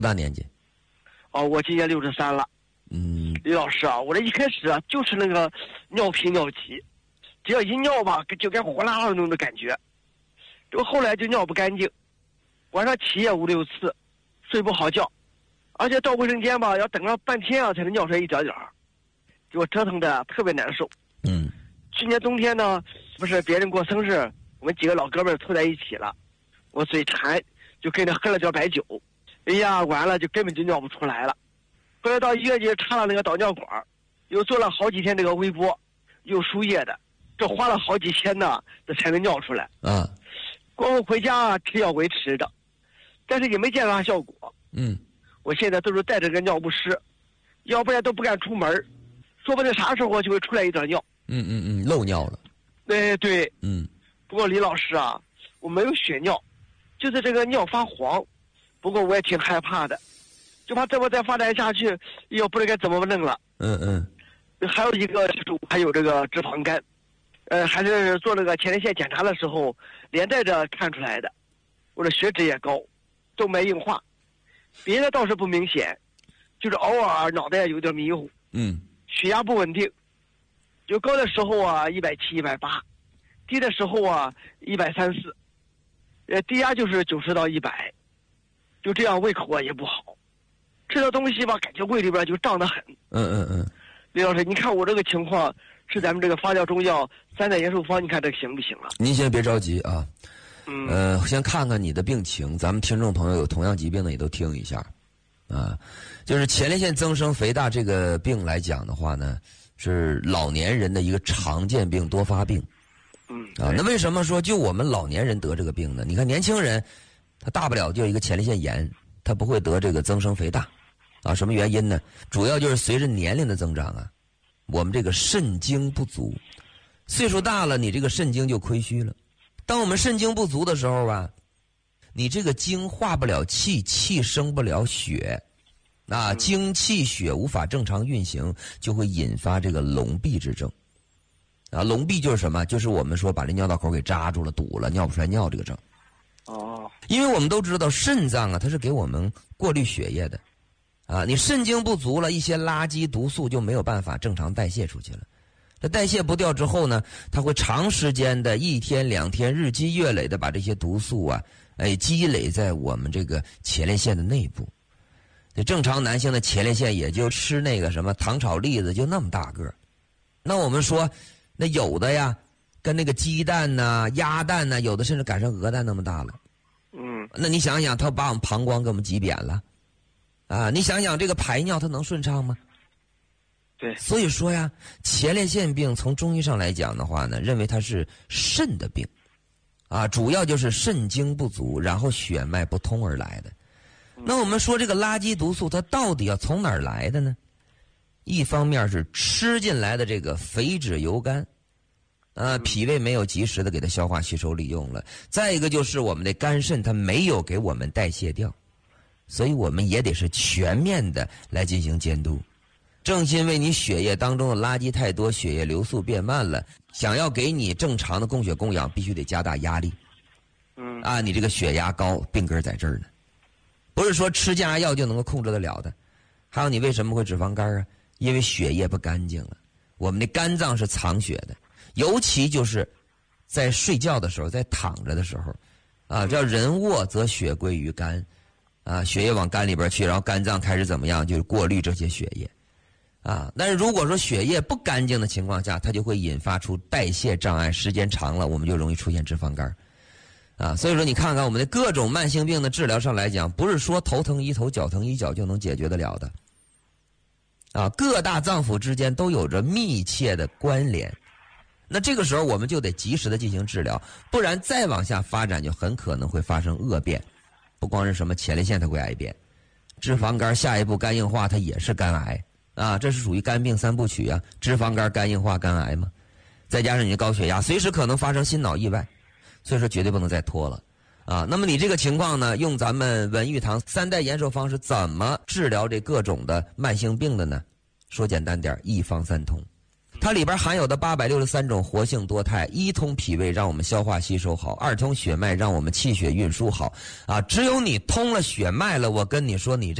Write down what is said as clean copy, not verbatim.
大年纪？ 哦，我今年63了。李老师啊，我这一开始啊就是那个尿频尿急，只要一尿吧就该呼啦啦那种的感觉，这个后来就尿不干净，晚上起夜5、6次，睡不好觉，而且到卫生间吧要等了半天啊才能尿出来一点点，给我折腾的特别难受。去年冬天呢，不是别人过生日，我们几个老哥们凑在一起了，我嘴馋就跟着喝了点白酒，哎呀，完了就根本就尿不出来了。后来到医院去插了那个导尿管，又做了好几天这个微波，又输液的，这花了好几千呢，这才能尿出来。过后回家吃药维持着，但是也没见啥效果。我现在都是带着个尿不湿，要不然都不敢出门，说不定啥时候就会出来一点尿。 漏尿了。 对。不过李老师啊，我没有血尿，就是这个尿发黄，不过我也挺害怕的，就怕这么再发展下去，又不知道该怎么弄了。还有一个就是还有这个脂肪肝，还是做那个前列腺检查的时候连带着看出来的，我的血脂也高，动脉硬化，别的倒是不明显，就是偶尔脑袋有点迷糊。血压不稳定，就高的时候啊170、180，低的时候啊130，低压就是90到100，就这样胃口啊也不好，吃的东西吧感觉胃里边就胀得很。李老师，你看我这个情况，吃咱们这个发酵中药3代延寿方，你看这个行不行了？ 您先别着急啊，先看看你的病情，咱们听众朋友有同样疾病的也都听一下，就是前列腺增生肥大这个病来讲的话呢，是老年人的一个常见病多发病。那为什么说就我们老年人得这个病呢？你看年轻人，他大不了就一个前列腺炎，他不会得这个增生肥大。什么原因呢？主要就是随着年龄的增长啊，我们这个肾精不足，岁数大了，你这个肾精就亏虚了。当我们肾精不足的时候吧，你这个精化不了气，气生不了血，精气血无法正常运行，就会引发这个痨闭之症。痨闭就是什么？就是我们说把这尿道口给扎住了，堵了，尿不出来尿这个症。因为我们都知道肾脏啊，它是给我们过滤血液的。你肾精不足了，一些垃圾毒素就没有办法正常代谢出去了。这代谢不掉之后呢，它会长时间的1天2天日积月累的把这些毒素啊，积累在我们这个前列腺的内部。这正常男性的前列腺也就吃那个什么糖炒栗子就那么大个。那我们说，那有的呀，跟那个鸡蛋呐、鸭蛋呐，有的甚至赶上鹅蛋那么大了。那你想想，它把我们膀胱给我们挤扁了。你想想这个排尿它能顺畅吗？ 对， 所以说呀，前列腺病从中医上来讲的话呢，认为它是肾的病，主要就是肾精不足，然后血脉不通而来的。那我们说这个垃圾毒素它到底要从哪儿来的呢？一方面是吃进来的这个肥脂油甘，脾胃没有及时的给它消化吸收利用了，再一个就是我们的肝肾它没有给我们代谢掉。所以我们也得是全面的来进行监督。正因为你血液当中的垃圾太多，血液流速变慢了，想要给你正常的供血供氧，必须得加大压力。你这个血压高，病根在这儿呢，不是说吃降压药就能够控制得了的。还有你为什么会脂肪肝啊？因为血液不干净了。我们的肝脏是藏血的，尤其就是在睡觉的时候，在躺着的时候，叫人卧则血归于肝。血液往肝里边去，然后肝脏开始怎么样？就是过滤这些血液，但是如果说血液不干净的情况下，它就会引发出代谢障碍，时间长了，我们就容易出现脂肪肝，所以说你看看我们的各种慢性病的治疗上来讲，不是说头疼医头，脚疼医脚就能解决得了的，各大脏腑之间都有着密切的关联。那这个时候我们就得及时的进行治疗，不然再往下发展就很可能会发生恶变。不光是什么前列腺它会癌变，脂肪肝下一步肝硬化它也是肝癌这是属于肝病3部曲啊，脂肪肝、肝硬化、肝癌嘛。再加上你的高血压，随时可能发生心脑意外，所以说绝对不能再拖了那么你这个情况呢，用咱们文玉堂3代延寿方是怎么治疗这各种的慢性病的呢？说简单点，一方三通。 它里边含有的863种活性多肽，一通脾胃让我们消化吸收好，二通血脉让我们气血运输好啊！只有你通了血脉了，我跟你说，你